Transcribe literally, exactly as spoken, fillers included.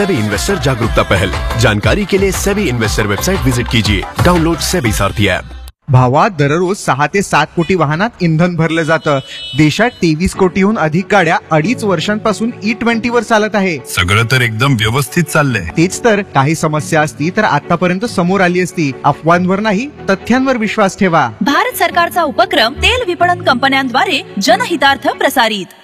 SEBI investor जागरूकता पहल। जानकारी के लिए सेबी इन्वेस्टर वेबसाइट विजिट कीजिए। डाउनलोड सेबी सारथी ऐप। भावा, दररोज सहा ते सात कोटी वाहनात इंधन भरलं जातं। देशात तेवीस कोटीहून अधिक गाड्या अडीच वर्षांपासून ई ट्वेंटी वर चालत आहे। सगळं तर एकदम व्यवस्थित चाललंय। तेच तर, काही समस्या असती तर आतापर्यंत समोर आली असती। अफवांवर नाही, तथ्यांवर विश्वास ठेवा। भारत सरकारचा उपक्रम तेल विपणन कंपन्यांद्वारे जनहितार्थ प्रसारित।